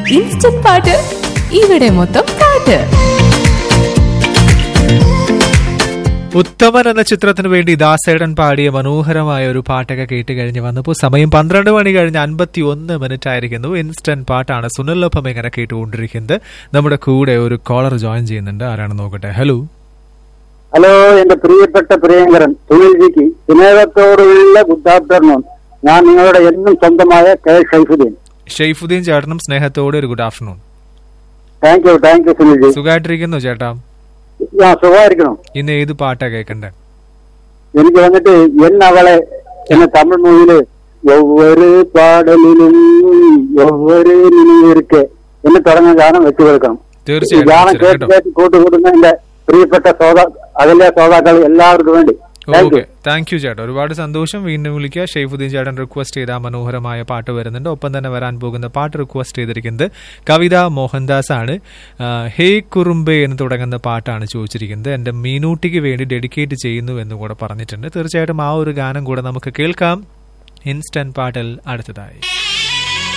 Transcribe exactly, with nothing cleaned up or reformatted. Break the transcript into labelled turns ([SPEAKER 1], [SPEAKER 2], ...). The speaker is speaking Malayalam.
[SPEAKER 1] ഇൻസ്റ്റന്റ് പാട്ട് ഇവിടെ മൊത്തം പാട്ട്.
[SPEAKER 2] ഉത്തമൻ എന്ന ചിത്രത്തിന് വേണ്ടി ദാസേടൻ പാടിയ മനോഹരമായ ഒരു പാട്ടൊക്കെ കേട്ട് കഴിഞ്ഞ് വന്നപ്പോൾ സമയം പന്ത്രണ്ട് മണി കഴിഞ്ഞ് അൻപത്തി ഒന്ന് മിനിറ്റ് ആയിരിക്കുന്നു. ഇൻസ്റ്റന്റ് പാട്ടാണ് സുനിലൊപ്പം ഇങ്ങനെ കേട്ടുകൊണ്ടിരിക്കുന്നത്. നമ്മുടെ കൂടെ ഒരു കോളർ ജോയിൻ ചെയ്യുന്നുണ്ട്. ആരാണെന്ന് നോക്കട്ടെ. ഹലോ
[SPEAKER 3] ഹലോ, എന്റെ പ്രിയപ്പെട്ട പ്രിയങ്കരൻ സുനിൽജിക്ക് സ്നേഹത്തോടുള്ള ഗുഡ് ആഫ്റ്റർനൂൺ. ഞാൻ നിങ്ങളുടെ എന്നും സ്വന്തമായ കെ ഷൈഫുദ്ദീൻ.
[SPEAKER 2] ഷെയ്ഫുദ്ദീൻ ചേട്ടനും സ്നേഹത്തോടെ ഒരു good afternoon.
[SPEAKER 3] Thank you thank you Sunilji.
[SPEAKER 2] സുഖമായിട്ടിരിക്കുന്നു ചേട്ടാ?
[SPEAKER 3] ഞാൻ സുഖമായിരിക്കണം.
[SPEAKER 2] ഇന്ന് ഏത് പാട്ടാ കേൾക്കണ്ടേ?
[SPEAKER 3] എനിക്ക് വന്നിട്ട് എന്നവളെ എന്ന തമിഴ് മൂവിയില് ഒവ്വൊരു പാടലിലും ഒവ്വൊരു നിലയിരിക്കെ എന്ന് തുടങ്ങുന്ന ഗാനം വെച്ചു കൊടുക്കണം. ഗാനം കേട്ട് കേട്ട് കൂട്ടുകൂടുന്ന എന്റെ പ്രിയപ്പെട്ട ശ്രോതാ അകലെ ശ്രോതാക്കൾ എല്ലാവർക്കും വേണ്ടി.
[SPEAKER 2] ഓക്കെ, താങ്ക് യു ചേട്ടാ, ഒരുപാട് സന്തോഷം. വീണ്ടും വിളിക്കുക. ഷെയ്ഫുദ്ദീൻ ചേട്ടൻ റിക്വസ്റ്റ് ചെയ്ത മനോഹരമായ പാട്ട് വരുന്നുണ്ട്. ഒപ്പം തന്നെ വരാൻ പോകുന്ന പാട്ട് റിക്വസ്റ്റ് ചെയ്തിരിക്കുന്നത് കവിത മോഹൻദാസ് ആണ്. ഹേ കുറുമ്പേ എന്ന് തുടങ്ങുന്ന പാട്ടാണ് ചോദിച്ചിരിക്കുന്നത്. എന്റെ മീനൂട്ടിക്ക് വേണ്ടി ഡെഡിക്കേറ്റ് ചെയ്യുന്നു എന്ന് കൂടെ പറഞ്ഞിട്ടുണ്ട്. തീർച്ചയായിട്ടും ആ ഒരു ഗാനം കൂടെ നമുക്ക് കേൾക്കാം ഇൻസ്റ്റന്റ് പാട്ടിൽ അടുത്തതായി.